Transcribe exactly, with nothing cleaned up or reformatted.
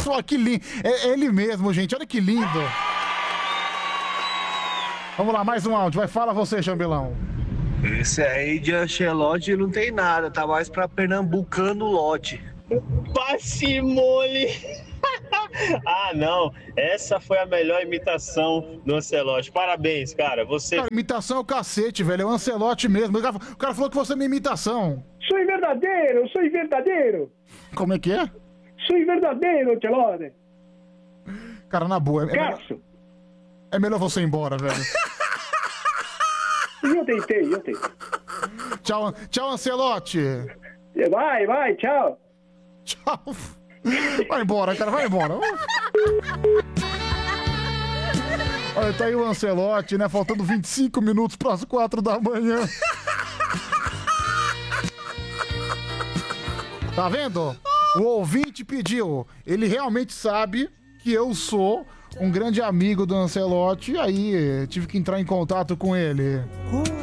só, que lindo. É, é ele mesmo, gente. Olha que lindo. Vamos lá, mais um áudio. Vai, fala você, Chambelão. Esse aí de Ancelotti não tem nada, tá mais pra pernambucano lote. Passimole! Ah, não. Essa foi a melhor imitação do Ancelotti. Parabéns, cara. Você. Cara, imitação é o cacete, velho. É o Ancelotti mesmo. O cara, o cara falou que você é minha imitação. Sou verdadeiro, sou verdadeiro. Como é que é? Sou verdadeiro, Ancelotti. Cara, na boa. É, é, melhor, é melhor você ir embora, velho. Eu tentei, eu tentei. Tchau, tchau, Ancelotti. Vai, vai, tchau. Tchau. Vai embora, cara, vai embora. Olha, tá aí o Ancelotti, né? Faltando vinte e cinco minutos para as quatro da manhã. Tá vendo? O ouvinte pediu. Ele realmente sabe que eu sou um grande amigo do Ancelotti. Aí tive que entrar em contato com ele.